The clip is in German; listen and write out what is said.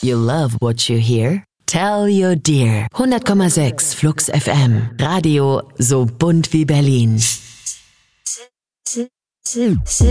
You love what you hear? Tell your dear. 100,6 Flux FM. Radio so bunt wie Berlin.